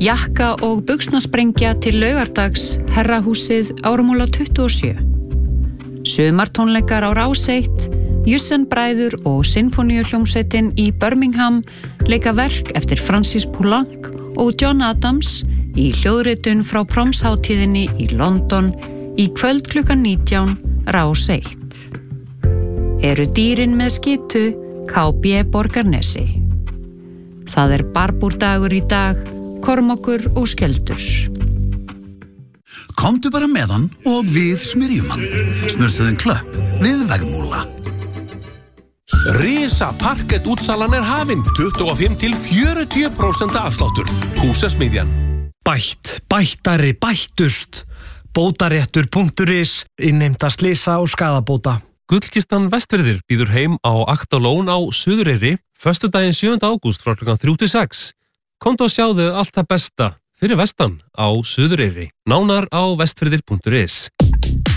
Jakka- og buxnasprengja til laugardags, Herrahúsið, Ármúla 27. Sumartónleikar á Rás 1, Jussen-bræður og Sinfóníuhljómsveitin í Birmingham leika verk eftir Francis Poulenc og John Adams í hljóðritun frá Promshátíðinni í London í kvöld klukkan 19, Rás 1. Eru dýrin með skitu, KB Borgarnesi. Það barbúrdagur í dag, Kormákur og Skjöldur. Komdu bara með hann og við smyrjum hann. Smurstuðin Klöpp við Vegmúla. Risa parkett útsalan hafin, 25-40% afsláttur. Húsasmiðjan. Bættari, bættust. Bótaréttur.is, innheimta slysa og skaðabóta. Gullkistan Vestfirðir býður heim á Aktalón á Suðureyri, föstudaginn 7. ágúst frá klukkan 3-6. Komdu og sjáðu allt það besta fyrir vestan á Suðureyri. Nánar á vestfirðir.is.